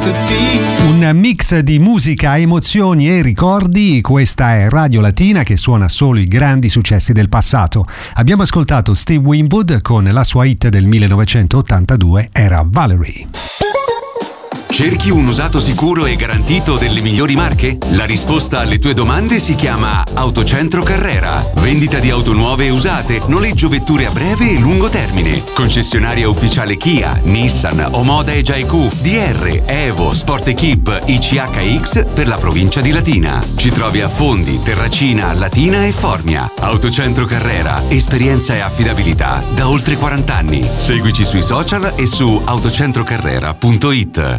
Un mix di musica, emozioni e ricordi. Questa è Radio Latina che suona solo i grandi successi del passato. Abbiamo ascoltato Steve Winwood con la sua hit del 1982, era Valerie. Cerchi un usato sicuro e garantito delle migliori marche? La risposta alle tue domande si chiama Autocentro Carrera. Vendita di auto nuove e usate, noleggio vetture a breve e lungo termine. Concessionaria ufficiale Kia, Nissan, Omoda e Jaiku, DR, Evo, Sport Equip, ICHX per la provincia di Latina. Ci trovi a Fondi, Terracina, Latina e Formia. Autocentro Carrera, esperienza e affidabilità da oltre 40 anni. Seguici sui social e su autocentrocarrera.it.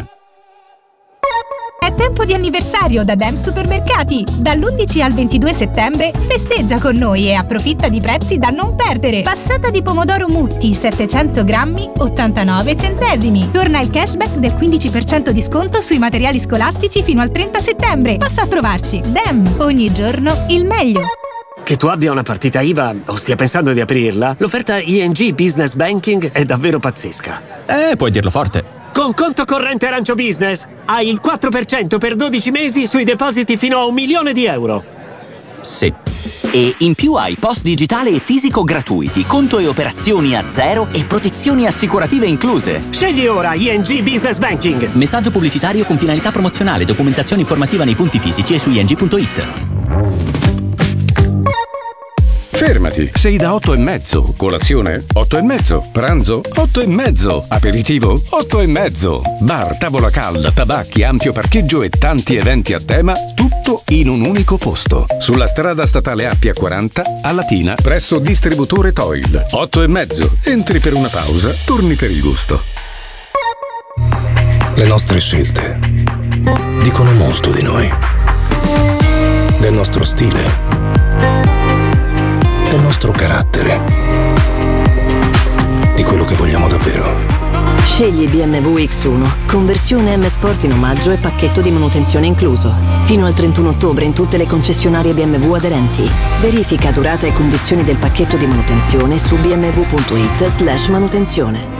È tempo di anniversario da Dem Supermercati! Dall'11 al 22 settembre festeggia con noi e approfitta di prezzi da non perdere! Passata di pomodoro Mutti 700 grammi 89 centesimi. Torna il cashback del 15% di sconto sui materiali scolastici fino al 30 settembre. Passa a trovarci! Dem, ogni giorno il meglio! Che tu abbia una partita IVA o stia pensando di aprirla, l'offerta ING Business Banking è davvero pazzesca. Puoi dirlo forte. Con conto corrente Arancio Business hai il 4% per 12 mesi sui depositi fino a €1.000.000. Sì. E in più hai post digitale e fisico gratuiti, conto e operazioni a zero e protezioni assicurative incluse. Scegli ora ING Business Banking. Messaggio pubblicitario con finalità promozionale, documentazione informativa nei punti fisici e su ing.it. Fermati, sei da 8,5. Colazione? 8,5. Pranzo? 8,5. Aperitivo? 8,5. Bar, tavola calda, tabacchi, ampio parcheggio e tanti eventi a tema, tutto in un unico posto. Sulla strada statale Appia 40, a Latina, presso distributore Toil. 8,5. Entri per una pausa, torni per il gusto. Le nostre scelte dicono molto di noi, del nostro stile, del nostro carattere, di quello che vogliamo davvero. Scegli BMW X1, conversione M Sport in omaggio e pacchetto di manutenzione incluso. Fino al 31 ottobre in tutte le concessionarie BMW aderenti. Verifica durata e condizioni del pacchetto di manutenzione su bmw.it/manutenzione.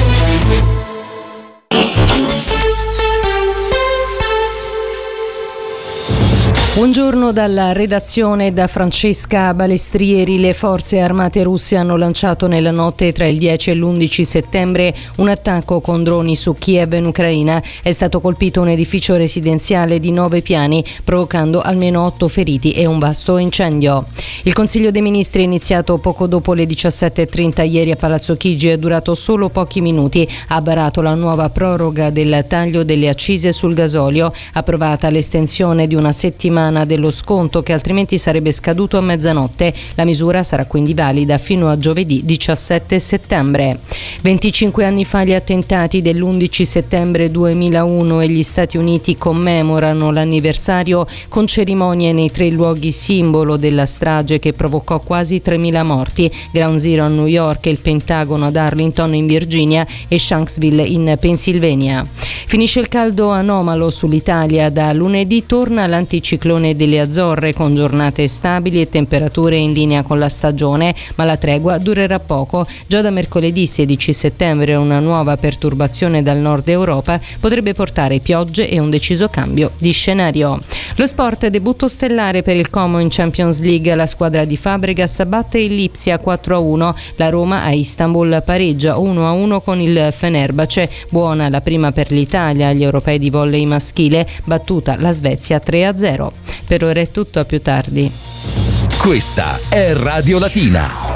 Buongiorno dalla redazione da Francesca Balestrieri. Le forze armate russe hanno lanciato nella notte tra il 10 e l'11 settembre un attacco con droni su Kiev in Ucraina. È stato colpito un edificio residenziale di 9 piani, provocando almeno 8 feriti e un vasto incendio. Il Consiglio dei Ministri è iniziato poco dopo le 17:30 ieri a Palazzo Chigi, è durato solo pochi minuti. Ha varato la nuova proroga del taglio delle accise sul gasolio, approvata l'estensione di una settimana dello sconto che altrimenti sarebbe scaduto a mezzanotte. La misura sarà quindi valida fino a giovedì 17 settembre. 25 anni fa gli attentati dell'11 settembre 2001 e gli Stati Uniti commemorano l'anniversario con cerimonie nei 3 luoghi simbolo della strage che provocò quasi 3.000 morti: Ground Zero a New York, il Pentagono ad Arlington in Virginia e Shanksville in Pennsylvania. Finisce il caldo anomalo sull'Italia. Da lunedì torna l'anticiclone delle Azzorre con giornate stabili e temperature in linea con la stagione, ma la tregua durerà poco. Già da mercoledì 16 settembre una nuova perturbazione dal nord Europa potrebbe portare piogge e un deciso cambio di scenario. Lo sport: debutto stellare per il Como in Champions League. La squadra di Fabregas batte il Lipsia 4-1. La Roma a Istanbul pareggia 1-1 con il Fenerbahce. Buona la prima per l'Italia agli europei di volley maschile, battuta la Svezia 3-0. Per ora è tutto, a più tardi. Questa è Radio Latina.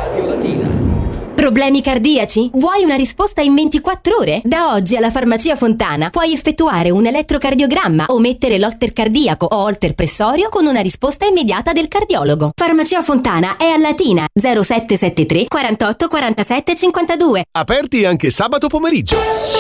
Problemi cardiaci? Vuoi una risposta in 24 ore? Da oggi alla Farmacia Fontana puoi effettuare un elettrocardiogramma o mettere l'holter cardiaco o holter pressorio con una risposta immediata del cardiologo. Farmacia Fontana è a Latina, 0773 48 47 52. Aperti anche sabato pomeriggio.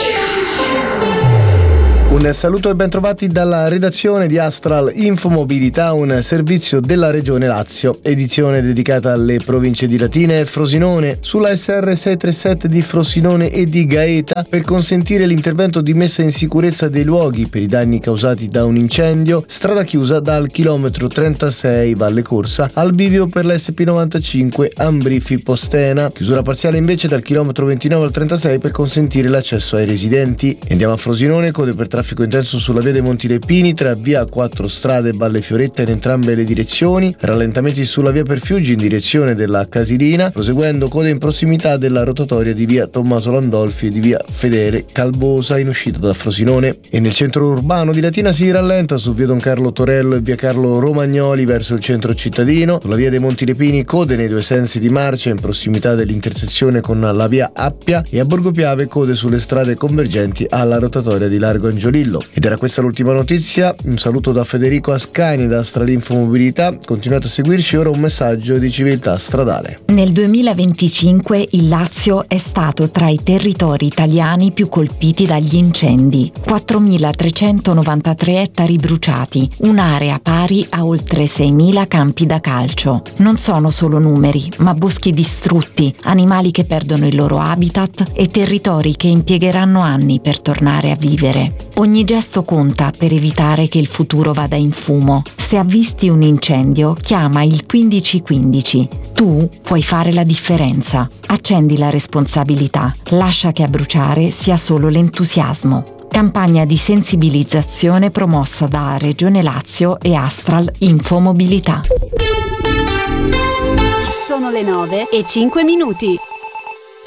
Un saluto e ben trovati dalla redazione di Astral Infomobilità, un servizio della Regione Lazio, edizione dedicata alle province di Latina e Frosinone, sulla SR 637 di Frosinone e di Gaeta, per consentire l'intervento di messa in sicurezza dei luoghi per i danni causati da un incendio. Strada chiusa dal chilometro 36 Valle Corsa al bivio per la SP95 Ambrifi-Postena, chiusura parziale invece dal chilometro 29 al 36 per consentire l'accesso ai residenti. Andiamo a Frosinone, code per traffico traffico intenso sulla via dei Monti Lepini tra via Quattro Strade e Valle Fioretta in entrambe le direzioni, rallentamenti sulla via Perfiuggi in direzione della Casilina, proseguendo code in prossimità della rotatoria di via Tommaso Landolfi e di via Fedele Calbosa in uscita da Frosinone. E nel centro urbano di Latina si rallenta su via Don Carlo Torello e via Carlo Romagnoli verso il centro cittadino, sulla via dei Monti Lepini code nei due sensi di marcia in prossimità dell'intersezione con la via Appia, e a Borgo Piave code sulle strade convergenti alla rotatoria di Largo Angiolillo. Ed era questa l'ultima notizia. Un saluto da Federico Ascani da Astral Info Mobilità. Continuate a seguirci, ora un messaggio di civiltà stradale. Nel 2025 il Lazio è stato tra i territori italiani più colpiti dagli incendi. 4.393 ettari bruciati, un'area pari a oltre 6.000 campi da calcio. Non sono solo numeri, ma boschi distrutti, animali che perdono il loro habitat e territori che impiegheranno anni per tornare a vivere. Ogni gesto conta per evitare che il futuro vada in fumo. Se avvisti un incendio, chiama il 1515. Tu puoi fare la differenza. Accendi la responsabilità. Lascia che a bruciare sia solo l'entusiasmo. Campagna di sensibilizzazione promossa da Regione Lazio e Astral Info Mobilità. Sono le 9:05.